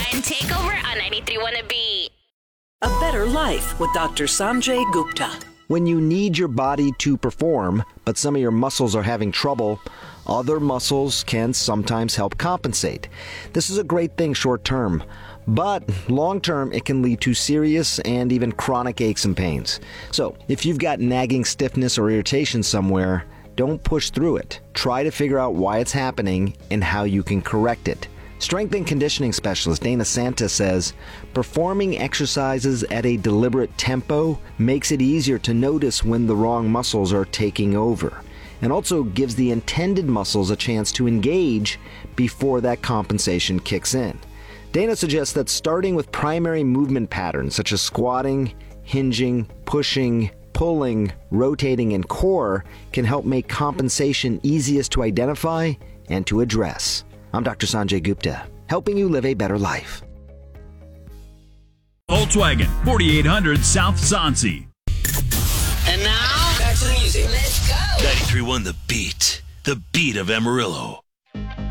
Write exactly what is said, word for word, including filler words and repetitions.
Weekend Takeover on ninety-three point one The Beat. A Better Life with Doctor Sanjay Gupta. When you need your body to perform, but some of your muscles are having trouble, other muscles can sometimes help compensate. This is a great thing short term, but long term it can lead to serious and even chronic aches and pains. So if you've got nagging stiffness or irritation somewhere, don't push through it. Try to figure out why it's happening and how you can correct it. Strength and conditioning specialist Dana Santa says, performing exercises at a deliberate tempo makes it easier to notice when the wrong muscles are taking over, and also gives the intended muscles a chance to engage before that compensation kicks in. Dana suggests that starting with primary movement patterns such as squatting, hinging, pushing, pulling, rotating, and core can help make compensation easiest to identify and to address. I'm Doctor Sanjay Gupta, helping you live a better life. Volkswagen, forty-eight hundred South Soncy. And now, back to the music. Let's go. ninety-three point one The Beat. The beat of Amarillo.